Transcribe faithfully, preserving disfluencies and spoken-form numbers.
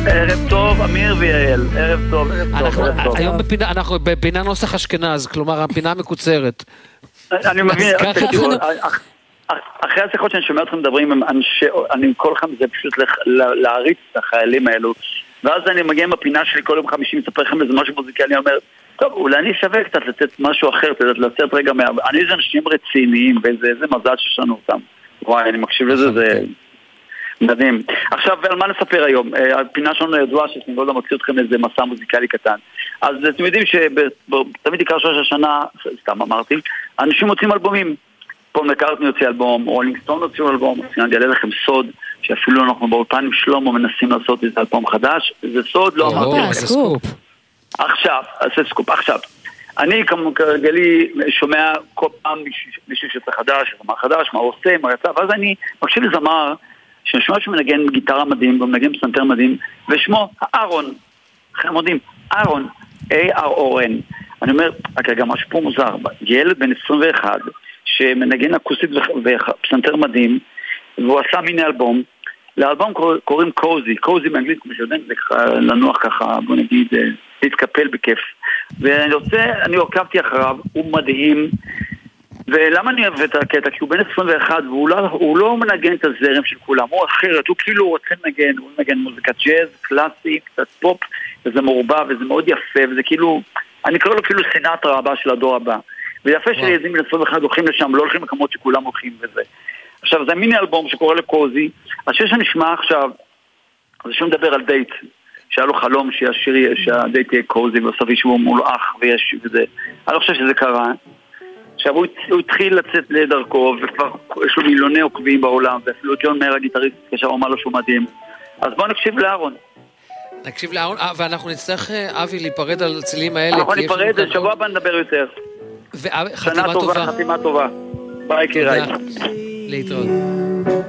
ערב טוב, אמיר ויעל. ערב טוב, ערב טוב, ערב טוב. היום בפינה, אנחנו בפינה נוסח אשכנז, כלומר, הפינה מקוצרת. אני מבין, אחרי השיחות שאני שומע אתכם מדברים עם אנשי, אני כל לכם זה פשוט להריץ את החיילים האלו, ואז אני מגיע עם הפינה שלי כל יום חמישי, מספר לכם איזה משהו מוזיקלי, אני אומר, טוב, אולי אני שווה קצת לתת משהו אחר, לצאת רגע מה... אני זה אנשים רציניים, ואיזה מזל שיש לנו אותם. וואי, אני מקשיב לזה, זה מדהים. עכשיו, על מה נספר היום? הפינה שלנו ידועה שאני לא מוציא אתכם איזה מסע מוזיקלי קטן. אז אתם יודעים שתמיד עיקר של השנה, סתם אמרתי, אנשים מוצאים אלבומים. פול מקארטני יוצא אלבום, רולינג סטון יוצא אלבום, אני אעלה לכם סוד, שאפילו אנחנו באולפן עם שלמה מנסים לעשות איזה אלבום חדש, זה סוד, לא אמרתי. סקופ. עכשיו, זה סקופ, עכשיו. אני כרגלי שומע כל פעם מישהו שיוצא חדש, מה חדש, מה הוא עושה, מה יצא, ואז אני מקשיב לזמר, שאני שומע שהוא מנגן גיטרה מדהים, ומנגן פסנתר מדהים, ושמו אהרון, אחרי מודים, אהרון, A-R-O-N. אני אומר, רגע, משהו פה מוזר, ילד בן עשרים ואחת, שמנגן אקוסטית ופסנתר מדהים, והוא עשה מיני אלבום, לאלבום קוראים קוזי, קוזי באנגלית, כמו שיודעים, זה לנוח ככה, בוא נגיד, להתקפל בכיף. ואני רוצה, אני עוקבתי אחריו, הוא מדהים, ולמה אני אוהב את הקטע? כי הוא בן עשרים ואחת, והוא לא, הוא לא מנגן את הזרם של כולם, הוא אחרת, הוא כאילו רוצה לנגן, הוא מנגן מוזיקת ג'אז, קלאסי, קצת פופ, וזה מורבע, וזה מאוד יפה, וזה כאילו, אני קורא לו כאילו סינטרה הבא של הדור הבא. ויפה שילדים בן עשרים ואחת הולכים לשם, לא הולכים למקומות שכולם הולכים וזה. עכשיו, זה מיני אלבום שקורא לקוזי, השיר שנשמע עכשיו, זה שהוא מדבר על דייט, שהיה לו חלום שהשיר, שהדייט יהיה קוזי, ובסוף ישבו מול אח ויש וזה. אני לא חושב שזה קרה. עכשיו, הוא, הוא התחיל לצאת לדרכו, וכבר יש לו מיליוני עוקבים בעולם, ואפילו ג'ון מאיר הגיטריסט, כשהוא אמר לו שהוא מדהים. אז בואו נקשיב לאהרון. נקשיב לאהרון, ואנחנו נצטרך, אבי, להיפרד על הצלילים האלה. אנחנו ניפרד, שבוע הבא נדבר יותר. וחתימה טובה. חתימה טובה. ביי, קיראי. להתראות.